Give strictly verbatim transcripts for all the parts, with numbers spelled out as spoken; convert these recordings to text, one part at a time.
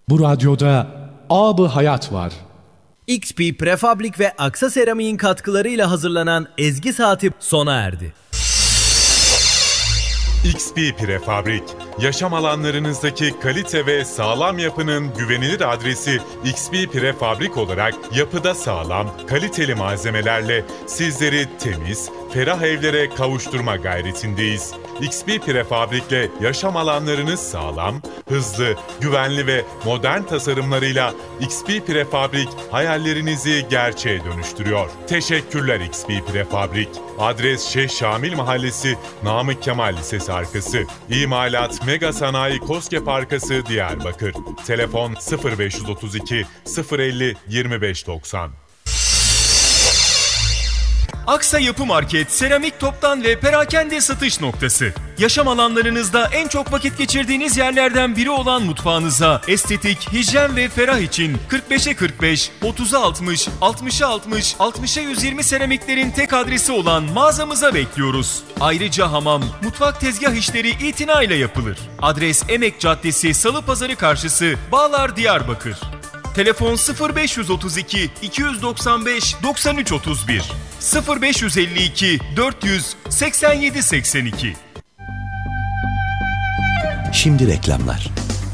Bu radyoda Ab-ı Hayat var. X P Prefabrik ve Aksa Seramik'in katkılarıyla hazırlanan Ezgi Saati sona erdi. X P Prefabrik, yaşam alanlarınızdaki kalite ve sağlam yapının güvenilir adresi X P Prefabrik olarak yapıda sağlam, kaliteli malzemelerle sizleri temiz, ferah evlere kavuşturma gayretindeyiz. X P Prefabrik'le yaşam alanlarınız sağlam, hızlı, güvenli ve modern tasarımlarıyla X P Prefabrik hayallerinizi gerçeğe dönüştürüyor. Teşekkürler X P Prefabrik. Adres Şeyh Şamil Mahallesi, Namık Kemal Lisesi arkası. İmalat Mega Sanayi KOSGEB arkası, Diyarbakır. Telefon sıfır beş otuz iki sıfır elli yirmi beş doksan. Aksa Yapı Market, seramik toptan ve perakende satış noktası. Yaşam alanlarınızda en çok vakit geçirdiğiniz yerlerden biri olan mutfağınıza estetik, hijyen ve ferah için kırk beşe kırk beş, otuza altmış, altmışa altmış, altmışa yüz yirmi seramiklerin tek adresi olan mağazamıza bekliyoruz. Ayrıca hamam, mutfak tezgah işleri itinayla yapılır. Adres Emek Caddesi, Salı Pazarı karşısı, Bağlar, Diyarbakır. Telefon sıfır beş otuz iki iki doksan beş doksan üç otuz bir, sıfır beş elli iki dört yüz seksen yedi seksen iki. Şimdi reklamlar.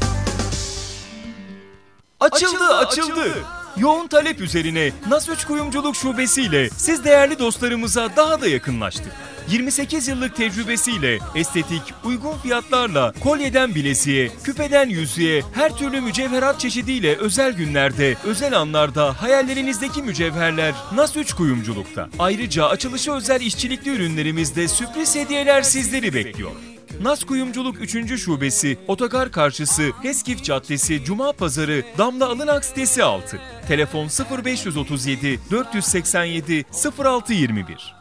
Açıldı, açıldı. Yoğun talep üzerine Naz üç Kuyumculuk Şubesi'yle siz değerli dostlarımıza daha da yakınlaştık. yirmi sekiz yıllık tecrübesiyle estetik, uygun fiyatlarla kolyeden bileziğe, küpeden yüzüğe, her türlü mücevherat çeşidiyle özel günlerde, özel anlarda hayallerinizdeki mücevherler Naz üç Kuyumculuk'ta. Ayrıca açılışı özel işçilikli ürünlerimizde sürpriz hediyeler sizleri bekliyor. Naz Kuyumculuk üçüncü Şubesi, Otogar Karşısı, Heskif Caddesi, Cuma Pazarı, Damla Alınak sitesi altı. Telefon sıfır beş otuz yedi dört seksen yedi sıfır altı yirmi bir.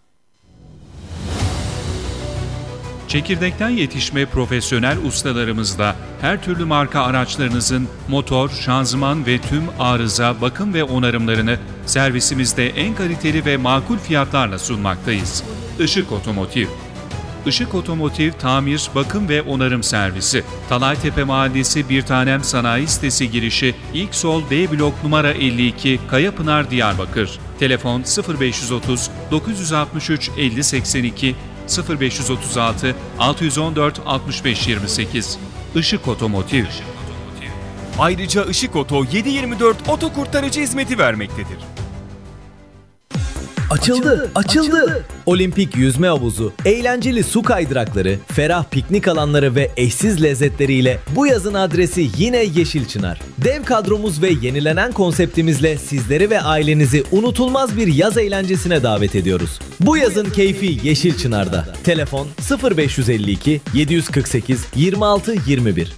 Çekirdekten yetişme profesyonel ustalarımızla her türlü marka araçlarınızın motor, şanzıman ve tüm arıza, bakım ve onarımlarını servisimizde en kaliteli ve makul fiyatlarla sunmaktayız. Işık Otomotiv. Işık Otomotiv Tamir, Bakım ve Onarım Servisi. Talaytepe Mahallesi Bir Tanem Sanayi Sitesi girişi ilk sol B blok numara elli iki, Kayapınar, Diyarbakır. Telefon sıfır beş otuz dokuz altı üç elli seksen iki, sıfır beş otuz altı altı on dört altmış beş yirmi sekiz. Işık Otomotiv. Ayrıca Işık Oto yedi yirmi dört oto kurtarıcı hizmeti vermektedir. Açıldı, açıldı. Olimpik yüzme havuzu, eğlenceli su kaydırakları, ferah piknik alanları ve eşsiz lezzetleriyle bu yazın adresi yine Yeşilçınar. Dev kadromuz ve yenilenen konseptimizle sizleri ve ailenizi unutulmaz bir yaz eğlencesine davet ediyoruz. Bu yazın keyfi Yeşilçınar'da. Telefon sıfır beş elli iki yedi kırk sekiz yirmi altı yirmi bir.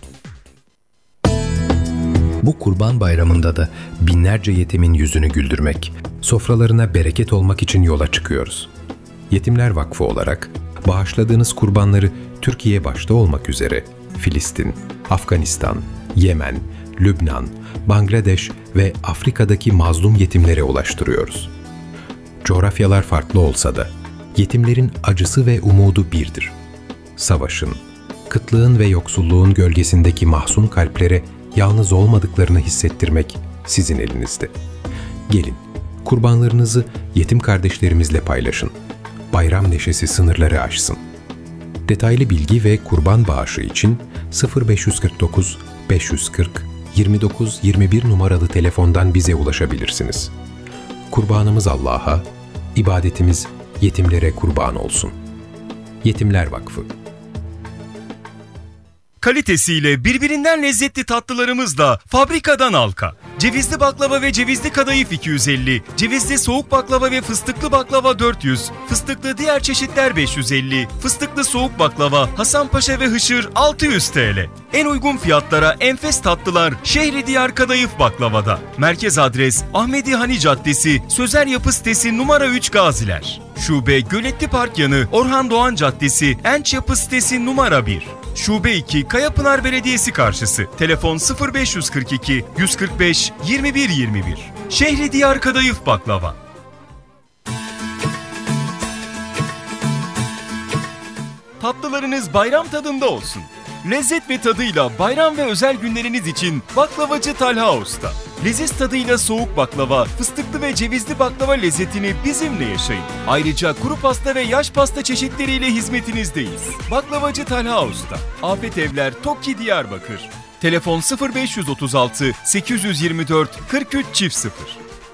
Bu Kurban Bayramı'nda da binlerce yetimin yüzünü güldürmek, sofralarına bereket olmak için yola çıkıyoruz. Yetimler Vakfı olarak bağışladığınız kurbanları Türkiye başta olmak üzere Filistin, Afganistan, Yemen, Lübnan, Bangladeş ve Afrika'daki mazlum yetimlere ulaştırıyoruz. Coğrafyalar farklı olsa da yetimlerin acısı ve umudu birdir. Savaşın, kıtlığın ve yoksulluğun gölgesindeki mahzun kalplere yalnız olmadıklarını hissettirmek sizin elinizde. Gelin, kurbanlarınızı yetim kardeşlerimizle paylaşın. Bayram neşesi sınırları aşsın. Detaylı bilgi ve kurban bağışı için sıfır beş kırk dokuz beş yüz kırk yirmi dokuz yirmi bir numaralı telefondan bize ulaşabilirsiniz. Kurbanımız Allah'a, ibadetimiz yetimlere kurban olsun. Yetimler Vakfı. Kalitesiyle birbirinden lezzetli tatlılarımızla fabrikadan halka. Cevizli baklava ve cevizli kadayıf iki yüz elli, cevizli soğuk baklava ve fıstıklı baklava dört yüz, fıstıklı diğer çeşitler beş yüz elli, fıstıklı soğuk baklava, Hasanpaşa ve Hışır altı yüz TL. En uygun fiyatlara enfes tatlılar Şehridiyar Kadayıf Baklava'da. Merkez adres Ahmedi Hani Caddesi, Sözer Yapı Sitesi numara üç Gaziler. Şube Göletli Park yanı Orhan Doğan Caddesi, Enç Yapı Sitesi numara bir. Şube iki Kayapınar Belediyesi karşısı. Telefon sıfır beş kırk iki yüz kırk beş yirmi bir yirmi bir. Şehridiyar Kadayıf Baklava. Tatlılarınız bayram tadında olsun. Lezzet ve tadıyla bayram ve özel günleriniz için Baklavacı Talha Usta. Leziz tadıyla soğuk baklava, fıstıklı ve cevizli baklava lezzetini bizimle yaşayın. Ayrıca kuru pasta ve yaş pasta çeşitleriyle hizmetinizdeyiz. Baklavacı Talha Usta. Afet Evler, Tokki, Diyarbakır. Telefon sıfır beş otuz altı sekiz yüz yirmi dört kırk üç çift sıfır.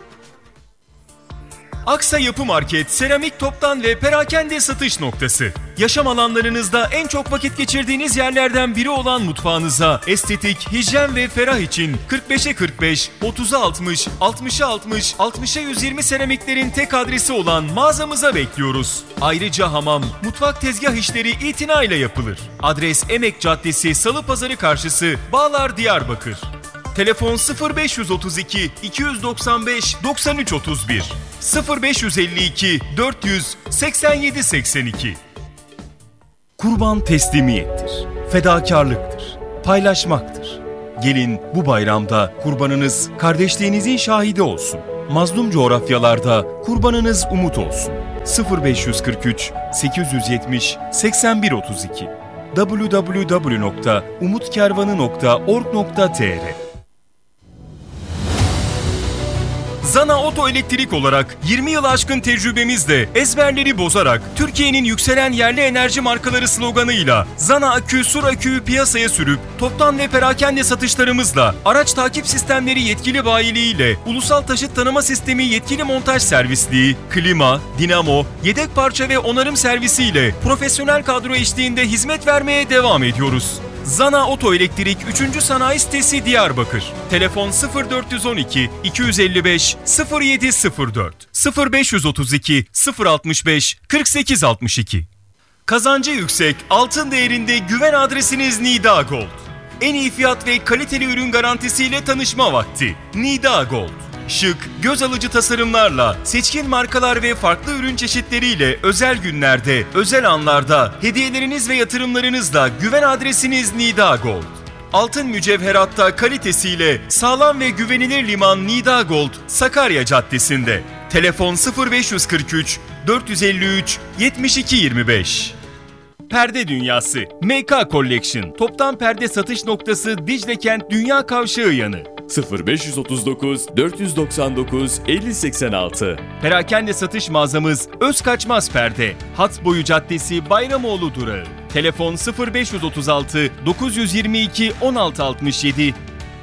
Aksa Yapı Market, seramik toptan ve perakende satış noktası. Yaşam alanlarınızda en çok vakit geçirdiğiniz yerlerden biri olan mutfağınıza estetik, hijyen ve ferah için kırk beşe kırk beş, otuza altmış, altmışa altmış, altmışa yüz yirmi seramiklerin tek adresi olan mağazamıza bekliyoruz. Ayrıca hamam, mutfak tezgah işleri itinayla yapılır. Adres Emek Caddesi, Salıpazarı karşısı, Bağlar, Diyarbakır. Telefon sıfır beş otuz iki iki doksan beş doksan üç otuz bir, sıfır beş elli iki dört yüz seksen yedi seksen iki. Kurban teslimiyettir, fedakarlıktır, paylaşmaktır. Gelin bu bayramda kurbanınız kardeşliğinizin şahidi olsun. Mazlum coğrafyalarda kurbanınız umut olsun. sıfır beş kırk üç sekiz yüz yetmiş seksen bir otuz iki double-u double-u double-u nokta umutkervanı nokta org nokta t r. Zana Oto Elektrik olarak yirmi yıl aşkın tecrübemizle ezberleri bozarak Türkiye'nin yükselen yerli enerji markaları sloganıyla Zana Akü, Sur Akü'yü piyasaya sürüp toptan ve perakende satışlarımızla araç takip sistemleri yetkili bayiliğiyle ulusal taşıt tanıma sistemi yetkili montaj servisliği, klima, dinamo, yedek parça ve onarım servisiyle profesyonel kadro eşliğinde hizmet vermeye devam ediyoruz. Zana Oto Elektrik üçüncü Sanayi Sitesi, Diyarbakır. Telefon sıfır dört on iki iki elli beş sıfır yedi sıfır dört, sıfır beş otuz iki sıfır altmış beş kırk sekiz altmış iki. Kazancı yüksek, altın değerinde güven adresiniz Nida Gold. En iyi fiyat ve kaliteli ürün garantisiyle tanışma vakti. Nida Gold. Şık, göz alıcı tasarımlarla, seçkin markalar ve farklı ürün çeşitleriyle özel günlerde, özel anlarda, hediyeleriniz ve yatırımlarınızla güven adresiniz Nida Gold. Altın mücevheratta kalitesiyle sağlam ve güvenilir liman Nida Gold, Sakarya Caddesi'nde. Telefon sıfır beş kırk üç dört elli üç yetmiş iki yirmi beş. Perde Dünyası, M K Collection, toptan perde satış noktası Dicle Kent Dünya Kavşağı yanı. sıfır beş otuz dokuz dört doksan dokuz elli seksen altı. Perakende satış mağazamız Özkaçmaz Perde, Hat Boyu Caddesi, Bayramoğlu Durağı. Telefon sıfır beş otuz altı dokuz yüz yirmi iki on altı altmış yedi.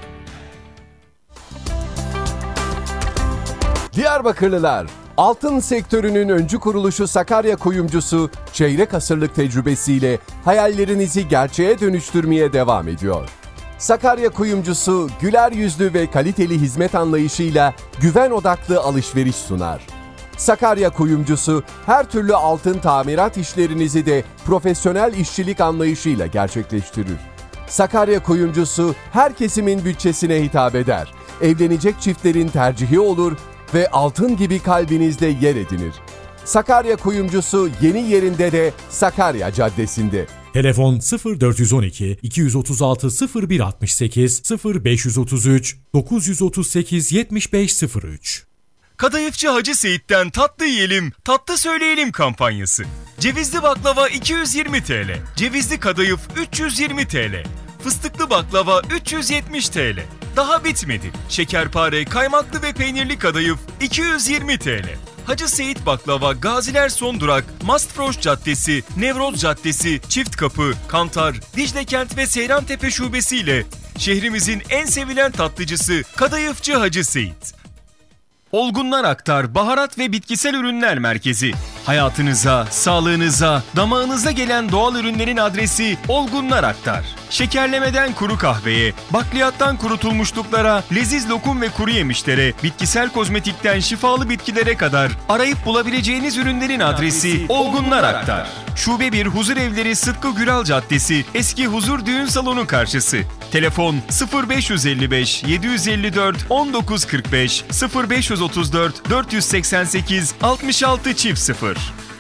Diyarbakırlılar, altın sektörünün öncü kuruluşu Sakarya Kuyumcusu, çeyrek asırlık tecrübesiyle hayallerinizi gerçeğe dönüştürmeye devam ediyor. Sakarya Kuyumcusu, güler yüzlü ve kaliteli hizmet anlayışıyla güven odaklı alışveriş sunar. Sakarya Kuyumcusu, her türlü altın tamirat işlerinizi de profesyonel işçilik anlayışıyla gerçekleştirir. Sakarya Kuyumcusu, her kesimin bütçesine hitap eder. Evlenecek çiftlerin tercihi olur ve altın gibi kalbinizde yer edinir. Sakarya Kuyumcusu yeni yerinde de Sakarya Caddesi'nde. Telefon sıfır dört on iki iki otuz altı sıfır bir altmış sekiz, sıfır beş otuz üç dokuz otuz sekiz yetmiş beş sıfır üç. Kadayıfçı Hacı Seyit'ten tatlı yiyelim, tatlı söyleyelim kampanyası. Cevizli baklava iki yüz yirmi TL, cevizli kadayıf üç yüz yirmi TL, fıstıklı baklava üç yüz yetmiş TL. Daha bitmedi. Şekerpare, kaymaklı ve peynirli kadayıf iki yüz yirmi TL. Hacı Seyit Baklava, Gaziler Son Durak, Mastfroş Caddesi, Nevroz Caddesi, Çift Kapı, Kantar, Dicle Kent ve Seyrantepe şubesiyle şehrimizin en sevilen tatlıcısı Kadayıfçı Hacı Seyit. Olgunlar Aktar Baharat ve Bitkisel Ürünler Merkezi. Hayatınıza, sağlığınıza, damağınıza gelen doğal ürünlerin adresi Olgunlar Aktar. Şekerlemeden kuru kahveye, bakliyattan kurutulmuşluklara, leziz lokum ve kuru yemişlere, bitkisel kozmetikten şifalı bitkilere kadar arayıp bulabileceğiniz ürünlerin adresi Olgunlar Aktar. Şube bir Huzur Evleri Sıtkı Güral Caddesi, Eski Huzur Düğün Salonu karşısı. Telefon sıfır beş elli beş yedi elli dört on dokuz kırk beş, sıfır beş otuz dört dört seksen sekiz altmış altı çift sıfır.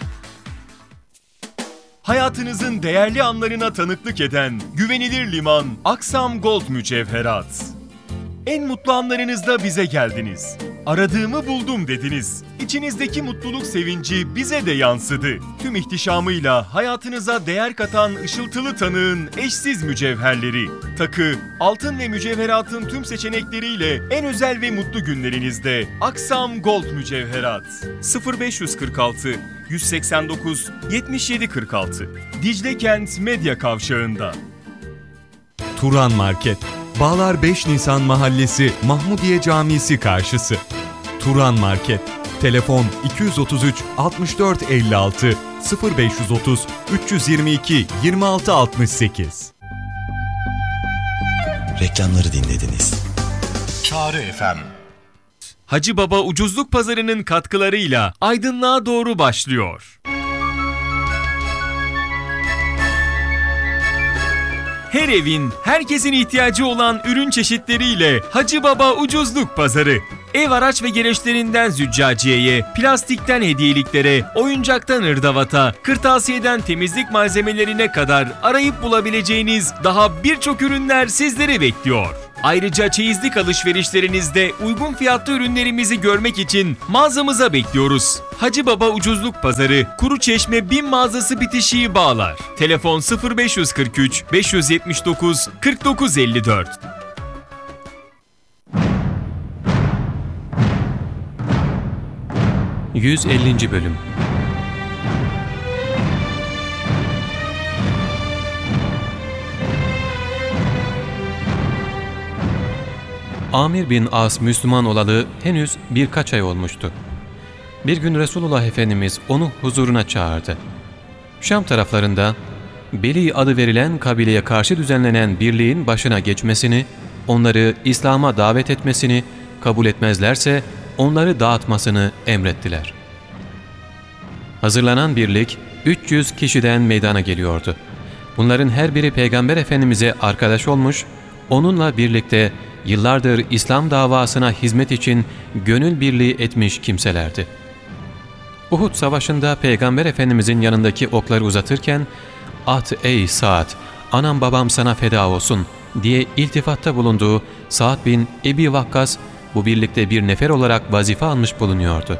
Hayatınızın değerli anlarına tanıklık eden güvenilir liman Aksam Gold Mücevherat. En mutlu anlarınızda bize geldiniz. Aradığımı buldum dediniz. İçinizdeki mutluluk sevinci bize de yansıdı. Tüm ihtişamıyla hayatınıza değer katan ışıltılı tanığın eşsiz mücevherleri. Takı, altın ve mücevheratın tüm seçenekleriyle en özel ve mutlu günlerinizde Aksam Gold Mücevherat. sıfır beş kırk altı yüz seksen dokuz yetmiş yedi kırk altı Dicle Kent Medya Kavşağı'nda. Turan Market, Bağlar beş Nisan Mahallesi Mahmudiye Camisi karşısı. Turan Market, telefon iki yüz otuz üç altmış dört elli altı sıfır beş otuz üç yüz yirmi iki yirmi altı altmış sekiz. Reklamları dinlediniz. Çağrı F M. Hacı Baba Ucuzluk Pazarı'nın katkılarıyla aydınlığa doğru başlıyor. Her evin, herkesin ihtiyacı olan ürün çeşitleriyle Hacı Baba Ucuzluk Pazarı. Ev araç ve gereçlerinden züccaciyeye, plastikten hediyeliklere, oyuncaktan ırdavata, kırtasiyeden temizlik malzemelerine kadar arayıp bulabileceğiniz daha birçok ürünler sizleri bekliyor. Ayrıca çeyizlik alışverişlerinizde uygun fiyatlı ürünlerimizi görmek için mağazamıza bekliyoruz. Hacı Baba Ucuzluk Pazarı, Kuruçeşme BİM mağazası bitişiği Bağlar. Telefon sıfır beş kırk üç beş yetmiş dokuz kırk dokuz elli dört. yüz ellinci Bölüm. Amir bin As Müslüman olalı henüz birkaç ay olmuştu. Bir gün Resulullah Efendimiz onu huzuruna çağırdı. Şam taraflarında Beli adı verilen kabileye karşı düzenlenen birliğin başına geçmesini, onları İslam'a davet etmesini, kabul etmezlerse onları dağıtmasını emrettiler. Hazırlanan birlik üç yüz kişiden meydana geliyordu. Bunların her biri Peygamber Efendimiz'e arkadaş olmuş, onunla birlikte yıllardır İslam davasına hizmet için gönül birliği etmiş kimselerdi. Uhud Savaşı'nda Peygamber Efendimiz'in yanındaki okları uzatırken, "At ey Sa'd, anam babam sana feda olsun" diye iltifatta bulunduğu Sa'd bin Ebi Vakkas bu birlikte bir nefer olarak vazife almış bulunuyordu.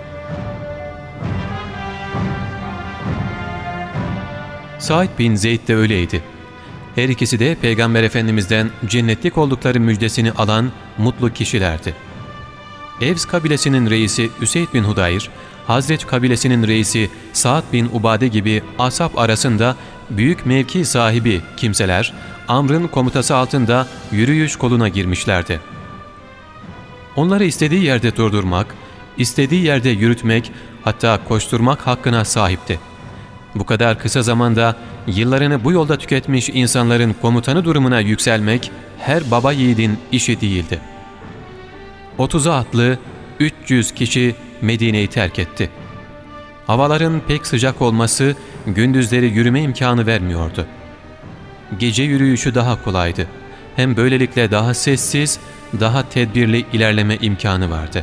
Said bin Zeyd de öyleydi. Her ikisi de Peygamber Efendimiz'den cennetlik oldukları müjdesini alan mutlu kişilerdi. Evs kabilesinin reisi Üseyd bin Hudayr, Hazreç kabilesinin reisi Sa'd bin Ubade gibi ashab arasında büyük mevki sahibi kimseler, Amr'ın komutası altında yürüyüş koluna girmişlerdi. Onları istediği yerde durdurmak, istediği yerde yürütmek, hatta koşturmak hakkına sahipti. Bu kadar kısa zamanda yıllarını bu yolda tüketmiş insanların komutanı durumuna yükselmek her baba yiğidin işi değildi. otuza atlı üç yüz kişi Medine'yi terk etti. Havaların pek sıcak olması gündüzleri yürüme imkanı vermiyordu. Gece yürüyüşü daha kolaydı. Hem böylelikle daha sessiz, daha tedbirli ilerleme imkanı vardı.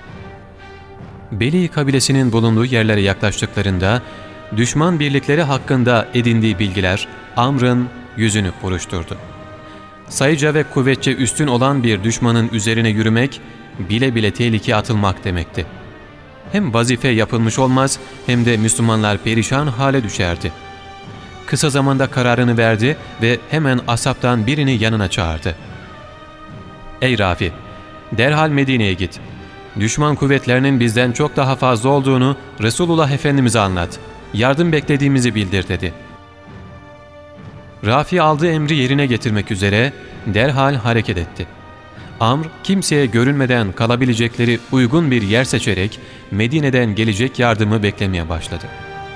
Beli kabilesinin bulunduğu yerlere yaklaştıklarında düşman birlikleri hakkında edindiği bilgiler Amr'ın yüzünü buruşturdu. Sayıca ve kuvvetçe üstün olan bir düşmanın üzerine yürümek, bile bile tehlikeye atılmak demekti. Hem vazife yapılmış olmaz hem de Müslümanlar perişan hale düşerdi. Kısa zamanda kararını verdi ve hemen asaptan birini yanına çağırdı. "Ey Rafi, derhal Medine'ye git. Düşman kuvvetlerinin bizden çok daha fazla olduğunu Resulullah Efendimiz'e anlat. Yardım beklediğimizi bildir" dedi. Rafi aldığı emri yerine getirmek üzere derhal hareket etti. Amr, kimseye görünmeden kalabilecekleri uygun bir yer seçerek Medine'den gelecek yardımı beklemeye başladı.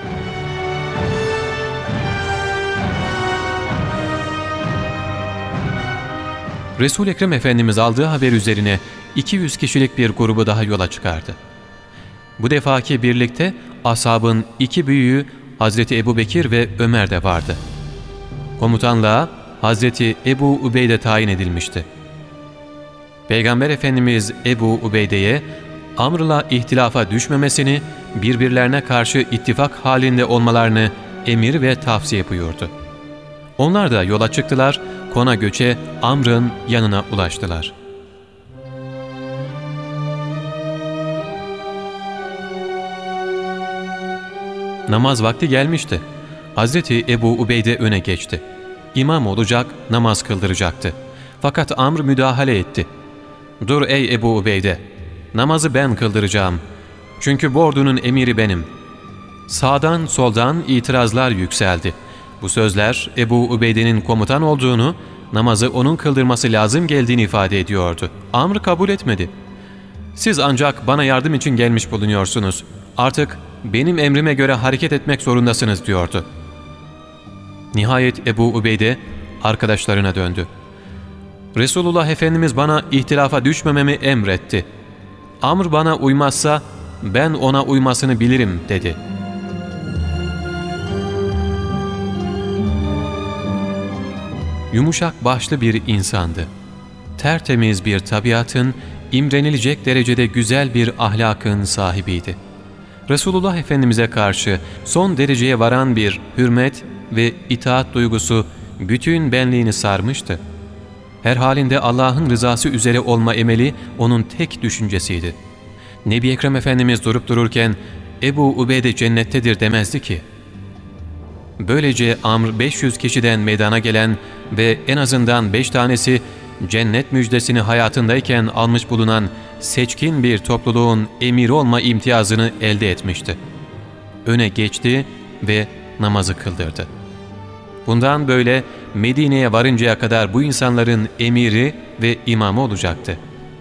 Resul-i Ekrem Efendimiz aldığı haber üzerine iki yüz kişilik bir grubu daha yola çıkardı. Bu defaki birlikte ashabın iki büyüğü Hazreti Ebubekir ve Ömer de vardı. Komutanlığa Hazreti Ebu Ubeyde tayin edilmişti. Peygamber Efendimiz Ebu Ubeyde'ye Amr'la ihtilafa düşmemesini, birbirlerine karşı ittifak halinde olmalarını emir ve tavsiye buyurdu. Onlar da yola çıktılar, kona göçe Amr'ın yanına ulaştılar. Namaz vakti gelmişti. Hazreti Ebu Ubeyde öne geçti. İmam olacak, namaz kıldıracaktı. Fakat Amr müdahale etti. ''Dur ey Ebu Ubeyde, namazı ben kıldıracağım. Çünkü bu ordunun emiri benim.'' Sağdan soldan itirazlar yükseldi. Bu sözler Ebu Ubeyde'nin komutan olduğunu, namazı onun kıldırması lazım geldiğini ifade ediyordu. Amr kabul etmedi. ''Siz ancak bana yardım için gelmiş bulunuyorsunuz. Artık benim emrime göre hareket etmek zorundasınız.'' diyordu. Nihayet Ebu Ubeyde arkadaşlarına döndü. ''Resulullah Efendimiz bana ihtilafa düşmememi emretti. Amr bana uymazsa ben ona uymasını bilirim.'' dedi. Yumuşak başlı bir insandı. Tertemiz bir tabiatın, imrenilecek derecede güzel bir ahlakın sahibiydi. Resulullah Efendimiz'e karşı son dereceye varan bir hürmet ve itaat duygusu bütün benliğini sarmıştı. Her halinde Allah'ın rızası üzere olma emeli onun tek düşüncesiydi. Nebi Ekrem Efendimiz durup dururken Ebu Ubeyde cennettedir demezdi ki. Böylece Amr beş yüz kişiden meydana gelen ve en azından beş tanesi cennet müjdesini hayatındayken almış bulunan seçkin bir topluluğun emiri olma imtiyazını elde etmişti. Öne geçti ve namazı kıldırdı. Bundan böyle Medine'ye varıncaya kadar bu insanların emiri ve imamı olacaktı.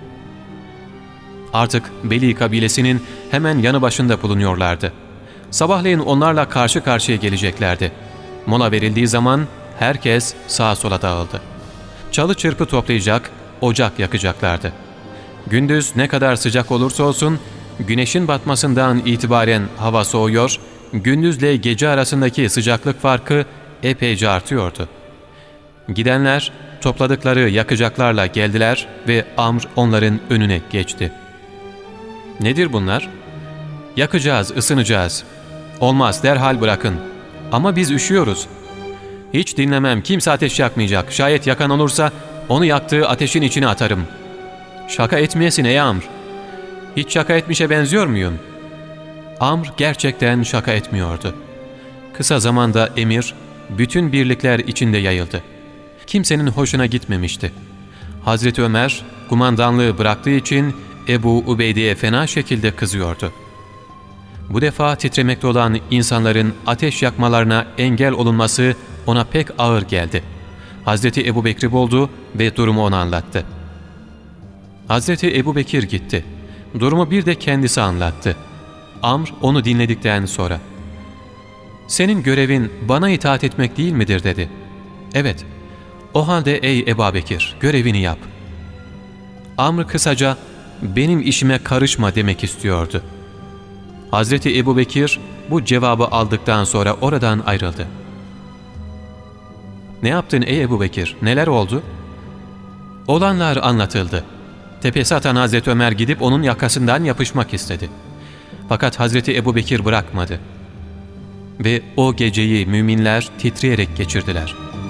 Artık Beli kabilesinin hemen yanı başında bulunuyorlardı. Sabahleyin onlarla karşı karşıya geleceklerdi. Mola verildiği zaman herkes sağa sola dağıldı. Çalı çırpı toplayacak, ocak yakacaklardı. Gündüz ne kadar sıcak olursa olsun, güneşin batmasından itibaren hava soğuyor, gündüzle gece arasındaki sıcaklık farkı epeyce artıyordu. Gidenler topladıkları yakacaklarla geldiler ve Amr onların önüne geçti. ''Nedir bunlar?'' ''Yakacağız, ısınacağız.'' ''Olmaz, derhal bırakın. Ama biz üşüyoruz.'' ''Hiç dinlemem, kimse ateş yakmayacak. Şayet yakan olursa onu yaktığı ateşin içine atarım.'' ''Şaka etmeyesin ey Amr. Hiç şaka etmişe benziyor muyum?'' Amr gerçekten şaka etmiyordu. Kısa zamanda emir bütün birlikler içinde yayıldı. Kimsenin hoşuna gitmemişti. Hazreti Ömer kumandanlığı bıraktığı için Ebu Ubeyde'ye fena şekilde kızıyordu. Bu defa titremekte olan insanların ateş yakmalarına engel olunması ona pek ağır geldi. Hazreti Ebu Bekir'i buldu ve durumu ona anlattı. Hazreti Ebu Bekir gitti. Durumu bir de kendisi anlattı. Amr onu dinledikten sonra ''Senin görevin bana itaat etmek değil midir?'' dedi. ''Evet. O halde ey Ebu Bekir, görevini yap.'' Amr kısaca ''Benim işime karışma.'' demek istiyordu. Hazreti Ebu Bekir bu cevabı aldıktan sonra oradan ayrıldı. ''Ne yaptın ey Ebu Bekir? Neler oldu?'' Olanlar anlatıldı. Tepesi atan Hazreti Ömer gidip onun yakasından yapışmak istedi. Fakat Hazreti Ebu Bekir bırakmadı. Ve o geceyi müminler titreyerek geçirdiler.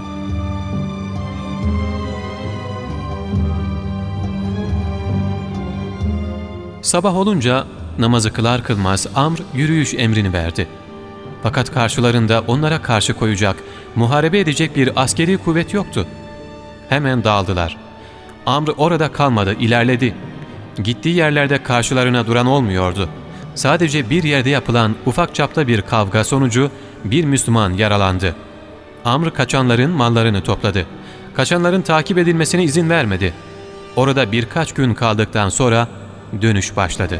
Sabah olunca namazı kılar kılmaz Amr yürüyüş emrini verdi. Fakat karşılarında onlara karşı koyacak, muharebe edecek bir askeri kuvvet yoktu. Hemen dağıldılar. Amr orada kalmadı, ilerledi. Gittiği yerlerde karşılarına duran olmuyordu. Sadece bir yerde yapılan ufak çapta bir kavga sonucu bir Müslüman yaralandı. Amr kaçanların mallarını topladı. Kaçanların takip edilmesine izin vermedi. Orada birkaç gün kaldıktan sonra dönüş başladı.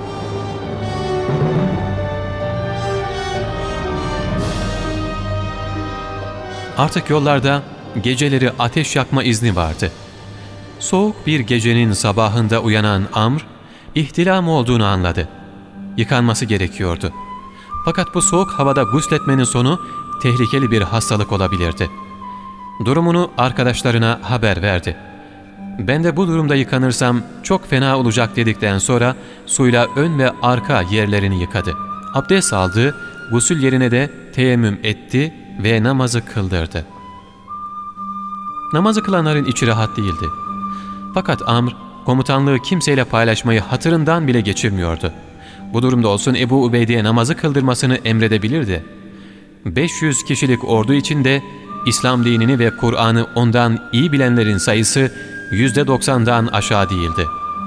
Artık yollarda geceleri ateş yakma izni vardı. Soğuk bir gecenin sabahında uyanan Amr, ihtilam olduğunu anladı. Yıkanması gerekiyordu. Fakat bu soğuk havada gusletmenin sonu tehlikeli bir hastalık olabilirdi. Durumunu arkadaşlarına haber verdi. ''Ben de bu durumda yıkanırsam çok fena olacak.'' dedikten sonra suyla ön ve arka yerlerini yıkadı. Abdest aldı, gusül yerine de teyemmüm etti ve namazı kıldırdı. Namazı kılanların içi rahat değildi. Fakat Amr, komutanlığı kimseyle paylaşmayı hatırından bile geçirmiyordu. Bu durumda olsun Ebu Ubeyde'ye namazı kıldırmasını emredebilirdi. beş yüz kişilik ordu içinde İslam dinini ve Kur'an'ı ondan iyi bilenlerin sayısı yüzde doksandan aşağı değildi.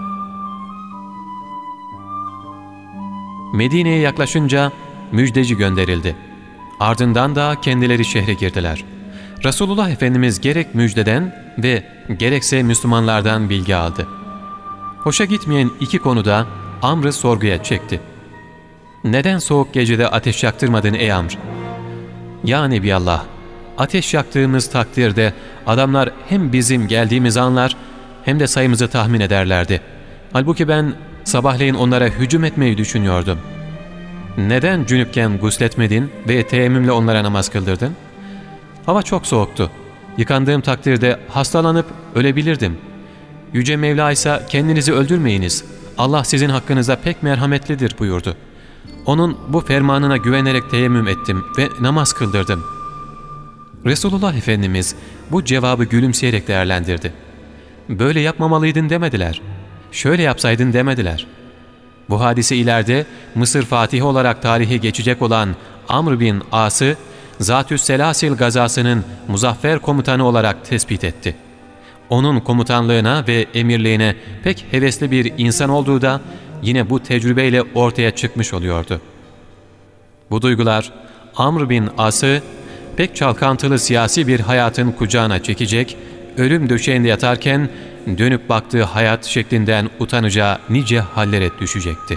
Medine'ye yaklaşınca müjdeci gönderildi. Ardından da kendileri şehre girdiler. Resulullah Efendimiz gerek müjdeden ve gerekse Müslümanlardan bilgi aldı. Hoşa gitmeyen iki konuda Amr'ı sorguya çekti. "Neden soğuk gecede ateş yaktırmadın ey Amr?" "Ya Nebiallah, ateş yaktığımız takdirde adamlar hem bizim geldiğimizi anlar hem de sayımızı tahmin ederlerdi. Halbuki ben sabahleyin onlara hücum etmeyi düşünüyordum." "Neden cünüpken gusletmedin ve teyemmümle onlara namaz kıldırdın?" "Hava çok soğuktu. Yıkandığım takdirde hastalanıp ölebilirdim. Yüce Mevla ise kendinizi öldürmeyiniz. Allah sizin hakkınızda pek merhametlidir buyurdu. Onun bu fermanına güvenerek teyemmüm ettim ve namaz kıldırdım." Resulullah Efendimiz bu cevabı gülümseyerek değerlendirdi. "Böyle yapmamalıydın demediler. Şöyle yapsaydın demediler." Bu hadise ileride Mısır Fatihi olarak tarihe geçecek olan Amr bin As'ı Zatü's Selasil gazasının muzaffer komutanı olarak tespit etti. Onun komutanlığına ve emirliğine pek hevesli bir insan olduğu da yine bu tecrübeyle ortaya çıkmış oluyordu. Bu duygular Amr bin As'ı pek çalkantılı siyasi bir hayatın kucağına çekecek, ölüm döşeğinde yatarken dönüp baktığı hayat şeklinden utanacağı nice hallere düşecekti.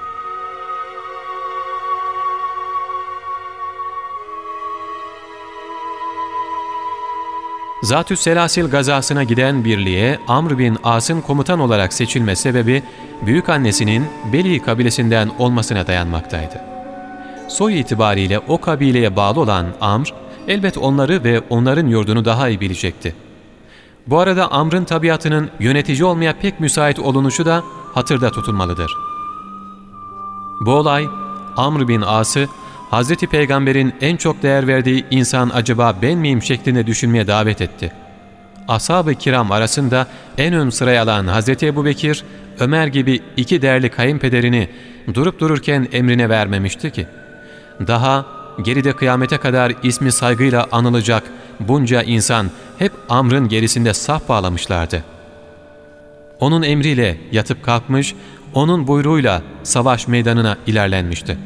Zatü's Selasil gazasına giden birliğe Amr bin As'ın komutan olarak seçilme sebebi büyükannesinin Beli kabilesinden olmasına dayanmaktaydı. Soy itibariyle o kabileye bağlı olan Amr, elbet onları ve onların yurdunu daha iyi bilecekti. Bu arada Amr'ın tabiatının yönetici olmaya pek müsait olunuşu da hatırda tutulmalıdır. Bu olay Amr bin As'ı Hazreti Peygamber'in en çok değer verdiği insan acaba ben miyim şeklinde düşünmeye davet etti. Ashab-ı kiram arasında en ön sıraya alan Hazreti Ebubekir, Ömer gibi iki değerli kayınpederini durup dururken emrine vermemişti ki. Daha geride kıyamete kadar ismi saygıyla anılacak bunca insan hep Amr'ın gerisinde saf bağlamışlardı. Onun emriyle yatıp kalkmış, onun buyruğuyla savaş meydanına ilerlenmişti.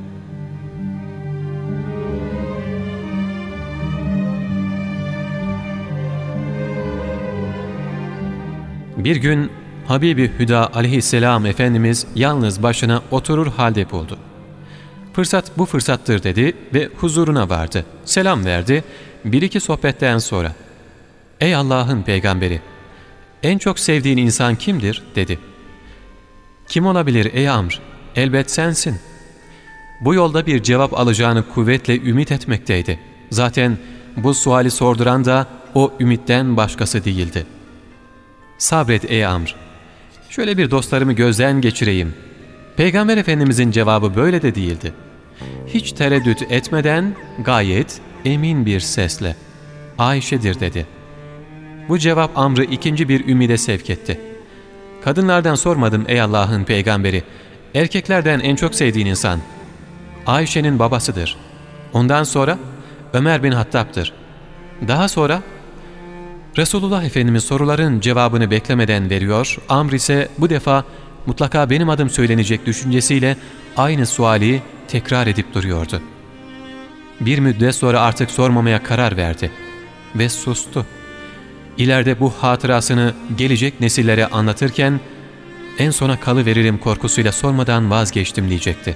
Bir gün Habibi Hüda aleyhisselam Efendimiz yalnız başına oturur halde buldu. Fırsat bu fırsattır dedi ve huzuruna vardı. Selam verdi. Bir iki sohbetten sonra "Ey Allah'ın peygamberi, en çok sevdiğin insan kimdir?" dedi. "Kim olabilir ey Amr? Elbet sensin." Bu yolda bir cevap alacağını kuvvetle ümit etmekteydi. Zaten bu suali sorduran da o ümitten başkası değildi. "Sabret ey Amr. Şöyle bir dostlarımı gözden geçireyim." Peygamber Efendimizin cevabı böyle de değildi. Hiç tereddüt etmeden gayet emin bir sesle "Ayşe'dir" dedi. Bu cevap Amr'ı ikinci bir ümide sevk etti. "Kadınlardan sormadım ey Allah'ın peygamberi. Erkeklerden en çok sevdiğin insan Ayşe'nin babasıdır. Ondan sonra Ömer bin Hattab'dır. Daha sonra..." Resulullah Efendimiz soruların cevabını beklemeden veriyor, Amr ise bu defa mutlaka benim adım söylenecek düşüncesiyle aynı suali tekrar edip duruyordu. Bir müddet sonra artık sormamaya karar verdi ve sustu. İleride bu hatırasını gelecek nesillere anlatırken en sona kalıveririm korkusuyla sormadan vazgeçtim diyecekti.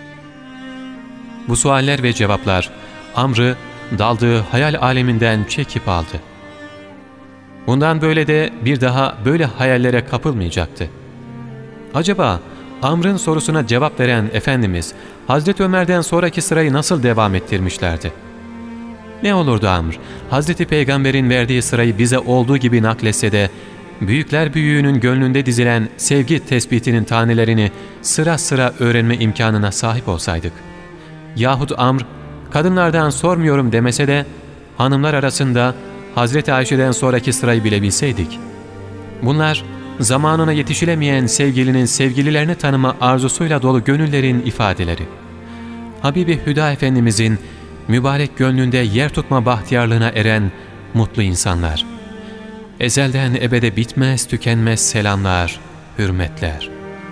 Bu sualler ve cevaplar Amr'ı daldığı hayal aleminden çekip aldı. Bundan böyle de bir daha böyle hayallere kapılmayacaktı. Acaba Amr'ın sorusuna cevap veren Efendimiz Hazreti Ömer'den sonraki sırayı nasıl devam ettirmişlerdi? Ne olurdu Amr, Hazreti Peygamber'in verdiği sırayı bize olduğu gibi nakletse de büyükler büyüğünün gönlünde dizilen sevgi tespitinin tanelerini sıra sıra öğrenme imkanına sahip olsaydık. Yahut Amr, kadınlardan sormuyorum demese de hanımlar arasında Hazreti Ayşe'den sonraki sırayı bilebilseydik. Bunlar zamanına yetişilemeyen sevgilinin sevgililerini tanıma arzusuyla dolu gönüllerin ifadeleri. Habibi Hüda Efendimizin mübarek gönlünde yer tutma bahtiyarlığına eren mutlu insanlar. Ezelden ebede bitmez tükenmez selamlar, hürmetler.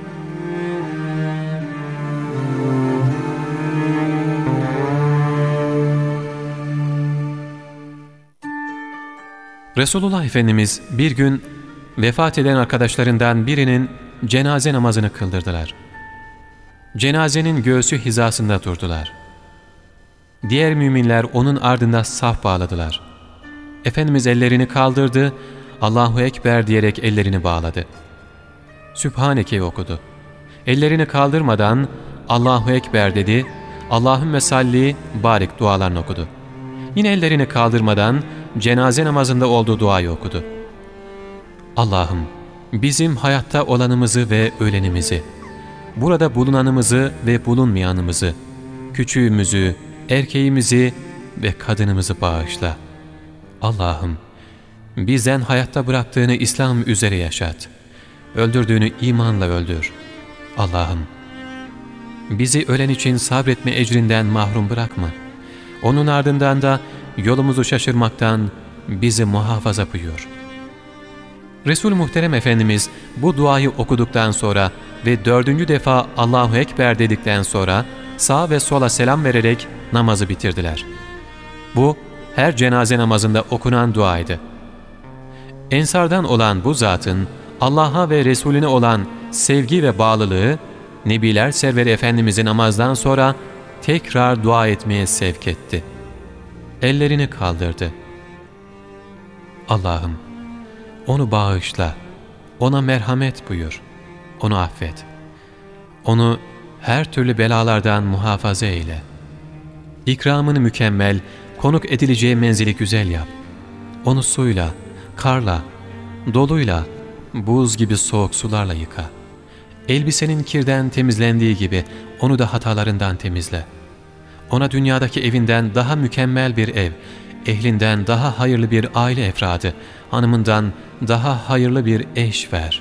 Resulullah Efendimiz bir gün vefat eden arkadaşlarından birinin cenaze namazını kıldırdılar. Cenazenin göğsü hizasında durdular. Diğer müminler onun ardında saf bağladılar. Efendimiz ellerini kaldırdı, Allahu Ekber diyerek ellerini bağladı. Sübhaneke okudu. Ellerini kaldırmadan Allahu Ekber dedi, Allahümme salli barik dualarını okudu. Yine ellerini kaldırmadan cenaze namazında olduğu duayı okudu. Allah'ım bizim hayatta olanımızı ve ölenimizi, burada bulunanımızı ve bulunmayanımızı, küçüğümüzü, erkeğimizi ve kadınımızı bağışla. Allah'ım bizden hayatta bıraktığını İslam üzere yaşat. Öldürdüğünü imanla öldür. Allah'ım bizi ölen için sabretme ecrinden mahrum bırakma. Onun ardından da yolumuzu şaşırmaktan bizi muhafaza buyur. Resul-i Muhterem Efendimiz bu duayı okuduktan sonra ve dördüncü defa Allahu Ekber dedikten sonra sağa ve sola selam vererek namazı bitirdiler. Bu her cenaze namazında okunan duaydı. Ensardan olan bu zatın Allah'a ve Resulüne olan sevgi ve bağlılığı Nebiler Serveri Efendimiz'i namazdan sonra tekrar dua etmeye sevk etti. Ellerini kaldırdı. Allah'ım onu bağışla, ona merhamet buyur, onu affet. Onu her türlü belalardan muhafaza eyle. İkramını mükemmel, konuk edileceği menzili güzel yap. Onu suyla, karla, doluyla, buz gibi soğuk sularla yıka. Elbisenin kirden temizlendiği gibi onu da hatalarından temizle. Ona dünyadaki evinden daha mükemmel bir ev, ehlinden daha hayırlı bir aile efradı, hanımından daha hayırlı bir eş ver.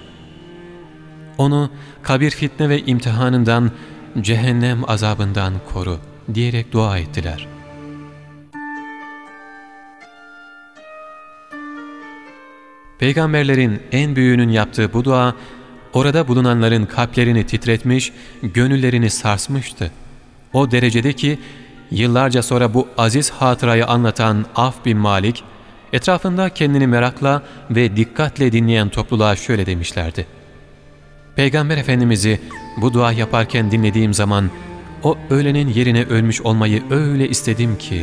Onu kabir fitne ve imtihanından, cehennem azabından koru diyerek dua ettiler. Peygamberlerin en büyüğünün yaptığı bu dua, orada bulunanların kalplerini titretmiş, gönüllerini sarsmıştı. O derecede ki, yıllarca sonra bu aziz hatırayı anlatan Avf bin Malik, etrafında kendini merakla ve dikkatle dinleyen topluluğa şöyle demişlerdi. Peygamber Efendimiz'i bu dua yaparken dinlediğim zaman, o ölenin yerine ölmüş olmayı öyle istedim ki...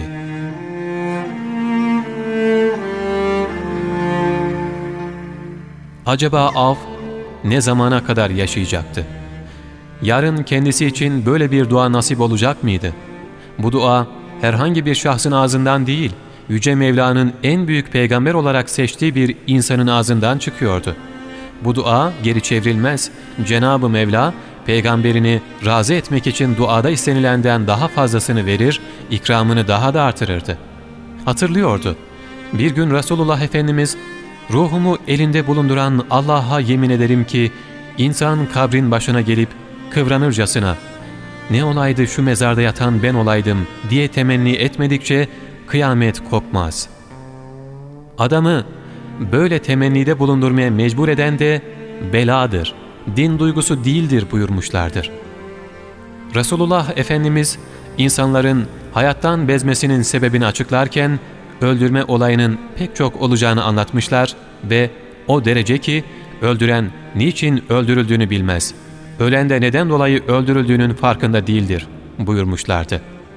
Acaba Avf ne zamana kadar yaşayacaktı? Yarın kendisi için böyle bir dua nasip olacak mıydı? Bu dua herhangi bir şahsın ağzından değil, Yüce Mevla'nın en büyük peygamber olarak seçtiği bir insanın ağzından çıkıyordu. Bu dua geri çevrilmez. Cenab-ı Mevla peygamberini razı etmek için duada istenilenden daha fazlasını verir, ikramını daha da artırırdı. Hatırlıyordu. Bir gün Resulullah Efendimiz, ruhumu elinde bulunduran Allah'a yemin ederim ki, insan kabrin başına gelip kıvranırcasına, ne olaydı şu mezarda yatan ben olaydım diye temenni etmedikçe kıyamet kopmaz. Adamı böyle temennide bulundurmaya mecbur eden de beladır, din duygusu değildir buyurmuşlardır. Resulullah Efendimiz insanların hayattan bezmesinin sebebini açıklarken öldürme olayının pek çok olacağını anlatmışlar ve o derece ki öldüren niçin öldürüldüğünü bilmez, ölen de neden dolayı öldürüldüğünün farkında değildir buyurmuşlardı.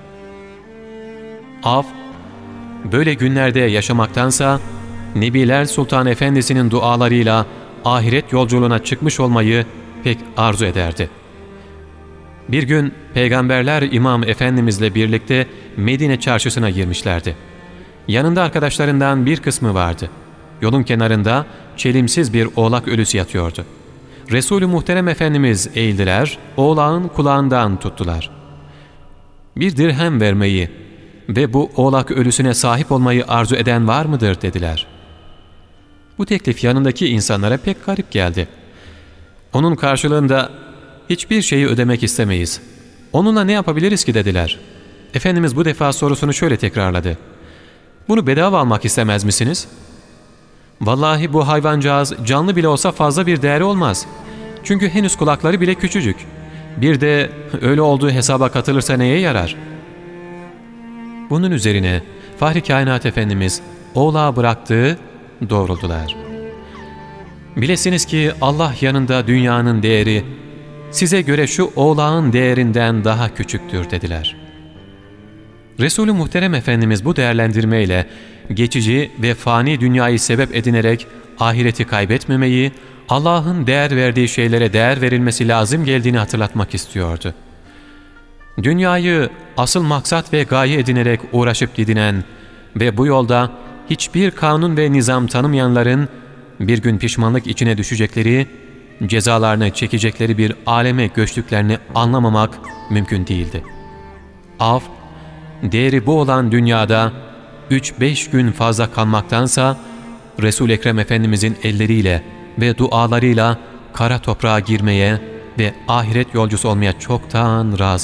Avf, böyle günlerde yaşamaktansa Nebiler Sultan Efendisi'nin dualarıyla ahiret yolculuğuna çıkmış olmayı pek arzu ederdi. Bir gün Peygamberler İmam Efendimizle birlikte Medine çarşısına girmişlerdi. Yanında arkadaşlarından bir kısmı vardı. Yolun kenarında çelimsiz bir oğlak ölüsü yatıyordu. Resul-i Muhterem Efendimiz eğildiler, oğlağın kulağından tuttular. Bir dirhem vermeyi ve bu oğlak ölüsüne sahip olmayı arzu eden var mıdır dediler. Bu teklif yanındaki insanlara pek garip geldi. Onun karşılığında hiçbir şeyi ödemek istemeyiz. Onunla ne yapabiliriz ki dediler. Efendimiz bu defa sorusunu şöyle tekrarladı. Bunu bedava almak istemez misiniz? Vallahi bu hayvancağız canlı bile olsa fazla bir değeri olmaz. Çünkü henüz kulakları bile küçücük. Bir de öyle olduğu hesaba katılırsa neye yarar? Bunun üzerine Fahri Kainat Efendimiz oğlağı bıraktığı doğruldular. Bilesiniz ki Allah yanında dünyanın değeri size göre şu oğlağın değerinden daha küçüktür dediler. Resul-i Muhterem Efendimiz bu değerlendirmeyle geçici ve fani dünyayı sebep edinerek ahireti kaybetmemeyi, Allah'ın değer verdiği şeylere değer verilmesi lazım geldiğini hatırlatmak istiyordu. Dünyayı asıl maksat ve gaye edinerek uğraşıp didinen ve bu yolda hiçbir kanun ve nizam tanımayanların bir gün pişmanlık içine düşecekleri, cezalarını çekecekleri bir aleme göçtüklerini anlamamak mümkün değildi. Av, değeri bu olan dünyada üç beş gün fazla kalmaktansa Resul-i Ekrem Efendimizin elleriyle ve dualarıyla kara toprağa girmeye ve ahiret yolcusu olmaya çoktan razı